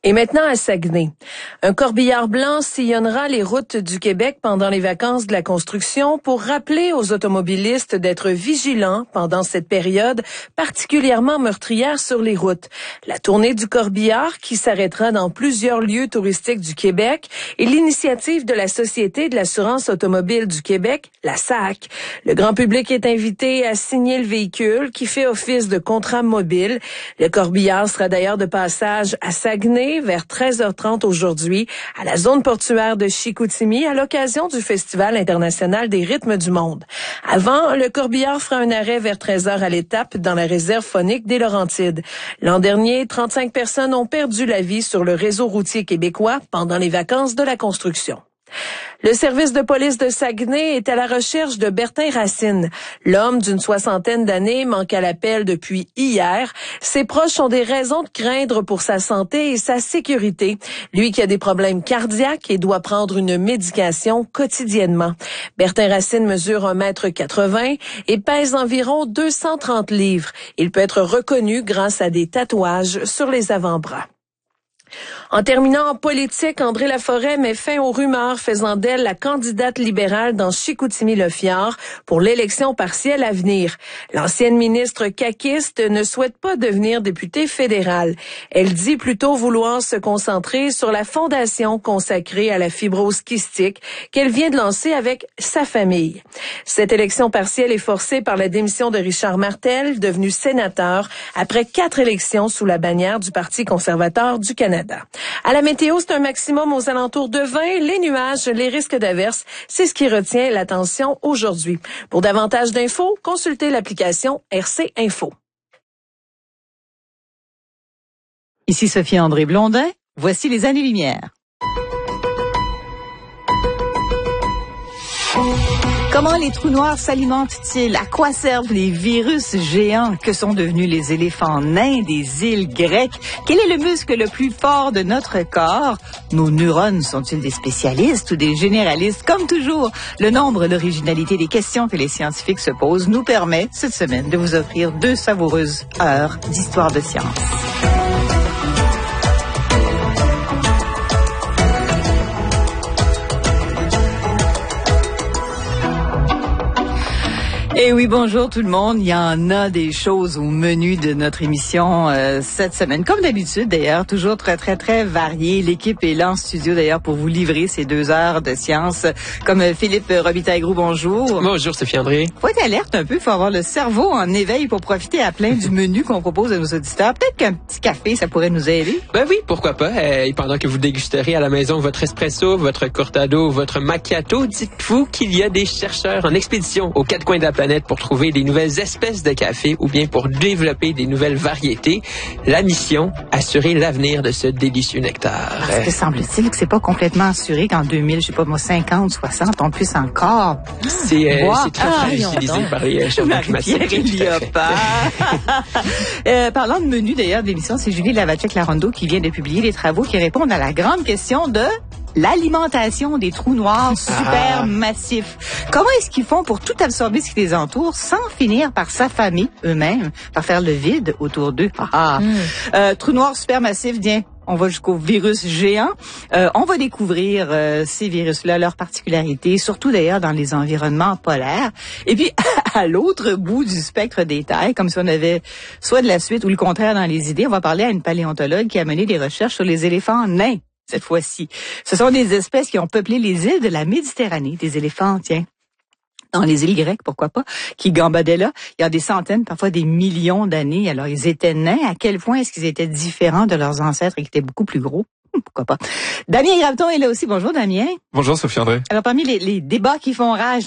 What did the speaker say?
Et maintenant à Saguenay. Un corbillard blanc sillonnera les routes du Québec pendant les vacances de la construction pour rappeler aux automobilistes d'être vigilants pendant cette période particulièrement meurtrière sur les routes. La tournée du corbillard qui s'arrêtera dans plusieurs lieux touristiques du Québec est l'initiative de la Société de l'assurance automobile du Québec, la SAAQ. Le grand public est invité à signer le véhicule qui fait office de contrat mobile. Le corbillard sera d'ailleurs de passage à Saguenay vers 13h30 aujourd'hui à la zone portuaire de Chicoutimi à l'occasion du Festival international des rythmes du monde. Avant, le corbillard fera un arrêt vers 13h à l'étape dans la réserve faunique des Laurentides. L'an dernier, 35 personnes ont perdu la vie sur le réseau routier québécois pendant les vacances de la construction. Le service de police de Saguenay est à la recherche de Bertin Racine. L'homme d'une 60aine d'années manque à l'appel depuis hier. Ses proches ont des raisons de craindre pour sa santé et sa sécurité. Lui qui a des problèmes cardiaques et doit prendre une médication quotidiennement. Bertin Racine mesure 1,80 m et pèse environ 230 livres. Il peut être reconnu grâce à des tatouages sur les avant-bras. En terminant en politique, André Laforêt met fin aux rumeurs faisant d'elle la candidate libérale dans Chicoutimi-Le-Fjord pour l'élection partielle à venir. L'ancienne ministre caquiste ne souhaite pas devenir députée fédérale. Elle dit plutôt vouloir se concentrer sur la fondation consacrée à la fibrose kystique qu'elle vient de lancer avec sa famille. Cette élection partielle est forcée par la démission de Richard Martel, devenu sénateur après 4 élections sous la bannière du Parti conservateur du Canada. À la météo, c'est un maximum aux alentours de 20. Les nuages, les risques d'averses, c'est ce qui retient l'attention aujourd'hui. Pour davantage d'infos, consultez l'application RC Info. Ici Sophie-André Blondin, voici les années-lumière. Comment les trous noirs s'alimentent-ils? À quoi servent les virus géants? Que sont devenus les éléphants nains des îles grecques? Quel est le muscle le plus fort de notre corps? Nos neurones sont-ils des spécialistes ou des généralistes? Comme toujours, le nombre, l'originalité des questions que les scientifiques se posent nous permet, cette semaine, de vous offrir 2 savoureuses heures d'histoire de science. Eh oui, bonjour tout le monde. Il y en a des choses au menu de notre émission cette semaine. Comme d'habitude d'ailleurs, toujours très, très, très varié. L'équipe est là en studio d'ailleurs pour vous livrer ces 2 heures de science. Comme Philippe Robitaille-Groux, bonjour. Bonjour Sophie-André. Faut être alerte un peu, faut avoir le cerveau en éveil pour profiter à plein du menu qu'on propose à nos auditeurs. Peut-être qu'un petit café, ça pourrait nous aider. Ben oui, pourquoi pas. Et pendant que vous dégusterez à la maison votre espresso, votre cortado, votre macchiato, dites-vous qu'il y a des chercheurs en expédition aux 4 coins de la planète pour trouver des nouvelles espèces de café ou bien pour développer des nouvelles variétés. La mission, assurer l'avenir de ce délicieux nectar. Parce que semble-t-il que c'est pas complètement assuré qu'en 50, 60, on puisse encore. C'est très très utilisé par les changements climatiques. Parlant de menu d'ailleurs d'émission, c'est Julie Lavacek-Larondo qui vient de publier des travaux qui répondent à la grande question de l'alimentation des trous noirs supermassifs. Comment est-ce qu'ils font pour tout absorber ce qui les entoure sans finir par s'affamer eux-mêmes, par faire le vide autour d'eux? Trous noirs supermassifs, bien, on va jusqu'aux virus géants. On va découvrir ces virus-là, leurs particularités, surtout d'ailleurs dans les environnements polaires. Et puis, à l'autre bout du spectre des tailles, comme si on avait soit de la suite ou le contraire dans les idées, on va parler à une paléontologue qui a mené des recherches sur les éléphants nains. Cette fois-ci, ce sont des espèces qui ont peuplé les îles de la Méditerranée, des éléphants, tiens, dans les îles grecques, pourquoi pas, qui gambadaient là, il y a des centaines, parfois des millions d'années. Alors, ils étaient nains. À quel point est-ce qu'ils étaient différents de leurs ancêtres et qui étaient beaucoup plus gros? Pourquoi pas. Damien Graveton est là aussi. Bonjour, Damien. Bonjour, Sophie-André. Alors, parmi les débats qui font rage